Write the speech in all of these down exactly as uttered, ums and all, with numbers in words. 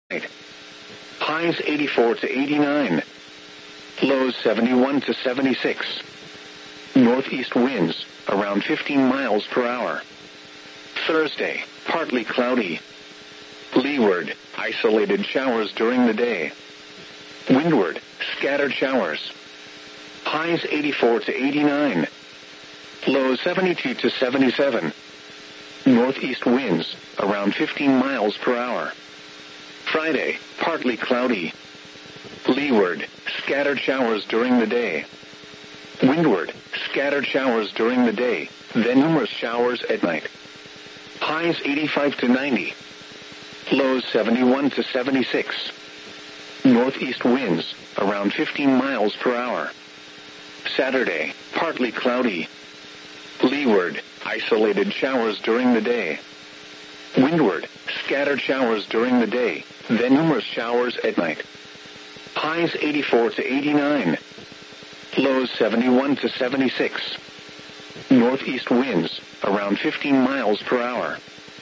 Highs eighty-four to eighty-nine. Lows seventy-one to seventy-six. Northeast winds, around fifteen miles per hour. Thursday, partly cloudy. Leeward, isolated showers during the day. Windward, scattered showers. Highs eighty-four to eighty-nine. Lows seventy-two to seventy-seven. Northeast winds, around fifteen miles per hour. Friday, partly cloudy. Leeward, scattered showers during the day. Windward, scattered showers during the day, then numerous showers at night. Highs eighty-five to ninety. Lows seventy-one to seventy-six. Northeast winds, around fifteen miles per hour. Saturday, partly cloudy. Leeward, isolated showers during the day. Windward, scattered showers during the day, then numerous showers at night. Highs eighty-four to eighty-nine. Lows seventy-one to seventy-six. Northeast winds, around fifteen miles per hour.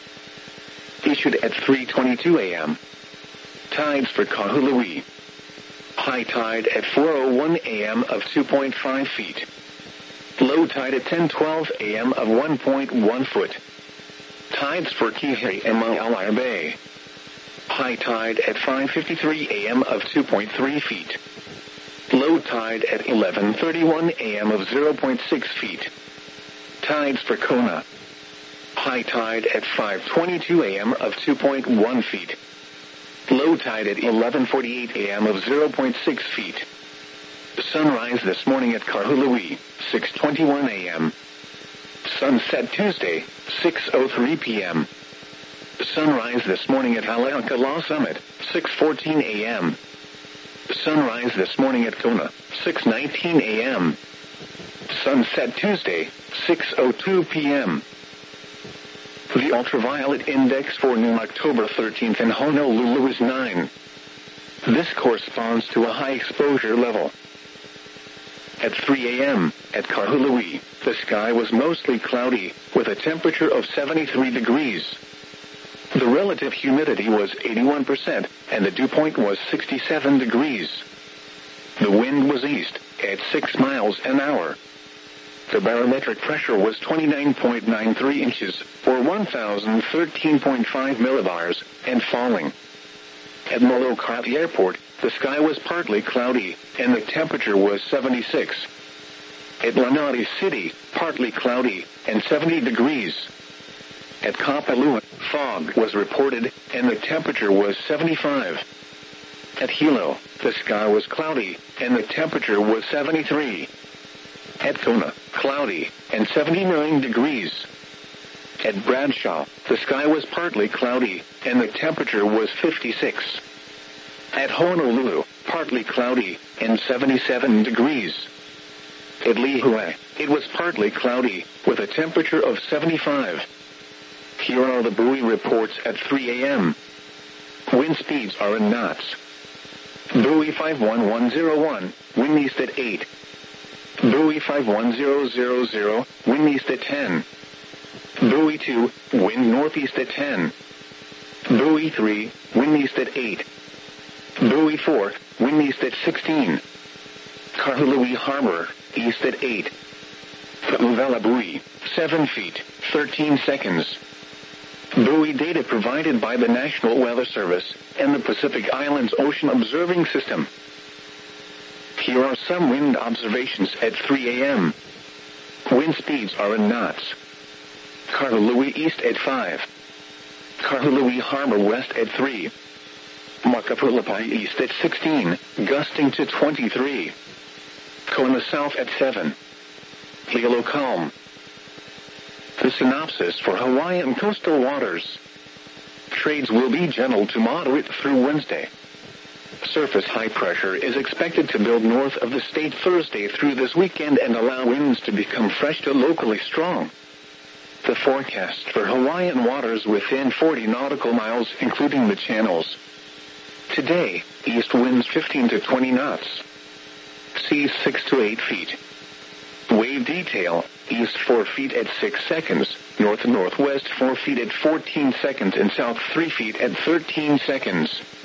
Issued at three twenty-two a m Tides for Kahului. High tide at four oh one a m of two point five feet. Low tide at ten twelve a m of one point one foot. Tides for Kihei and Maalaea Bay. High tide at five fifty-three a m of two point three feet. Low tide at eleven thirty-one a m of zero point six feet. Tides for Kona. High tide at five twenty-two a m of two point one feet. Low tide at eleven forty-eight a m of zero point six feet. Sunrise this morning at Kahului, six twenty-one a m Sunset Tuesday, six oh three p m Sunrise this morning at Haleakala Summit, six fourteen a m Sunrise this morning at Kona, six nineteen a m Sunset Tuesday, six oh two p m The ultraviolet index for noon October thirteenth in Honolulu is nine. This corresponds to a high exposure level. At three a m, at Kahului, the sky was mostly cloudy, with a temperature of seventy-three degrees. The relative humidity was eighty-one percent, and the dew point was sixty-seven degrees. The wind was east, at six miles an hour. The barometric pressure was twenty-nine point nine three inches, or one thousand thirteen point five millibars, and falling. At Molokai Airport, the sky was partly cloudy, and the temperature was seventy-six. At Lanai City, partly cloudy, and seventy degrees. At Kapalua, fog was reported, and the temperature was seventy-five. At Hilo, the sky was cloudy, and the temperature was seventy-three. At Kona, cloudy, and seventy-nine degrees. At Bradshaw, the sky was partly cloudy, and the temperature was fifty-six. At Honolulu, partly cloudy, and seventy-seven degrees. At Lihue, it was partly cloudy, with a temperature of seventy-five. Here are the buoy reports at three a m Wind speeds are in knots. Buoy five one one zero one, wind east at eight. Buoy five one zero zero zero, wind east at ten. Buoy two, wind northeast at ten. Buoy three, wind east at eight. Buoy four, wind east at sixteen. Kahului Harbor, east at eight. Pu'uvela Buoy, seven feet, thirteen seconds. Buoy data provided by the National Weather Service and the Pacific Islands Ocean Observing System. Here are some wind observations at three a m Wind speeds are in knots. Kahului east at five. Kahului Harbor west at three. Makapulapai east at sixteen, gusting to twenty-three. Kona south at seven. Hilo calm. The synopsis for Hawaiian coastal waters. Trades will be gentle to moderate through Wednesday. Surface high pressure is expected to build north of the state Thursday through this weekend and allow winds to become fresh to locally strong. The forecast for Hawaiian waters within forty nautical miles, including the channels. Today, east winds fifteen to twenty knots. Seas six to eight feet. Wave detail, east four feet at six seconds, north-northwest four feet at fourteen seconds, and south three feet at thirteen seconds.